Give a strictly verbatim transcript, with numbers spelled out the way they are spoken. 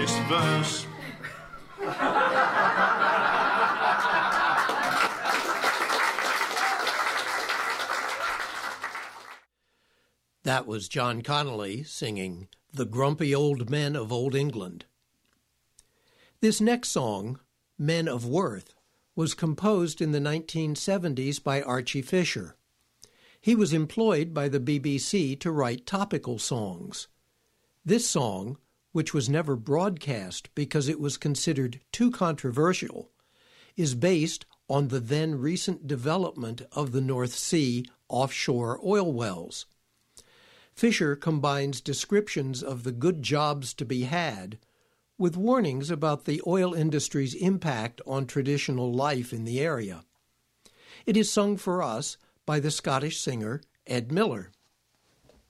This verse. That was John Connolly singing The Grumpy Old Men of Old England. This next song, Men of Worth, was composed in the nineteen seventies by Archie Fisher. He was employed by the B B C to write topical songs. This song, which was never broadcast because it was considered too controversial, is based on the then recent development of the North Sea offshore oil wells. Fisher combines descriptions of the good jobs to be had with warnings about the oil industry's impact on traditional life in the area. It is sung for us by the Scottish singer Ed Miller.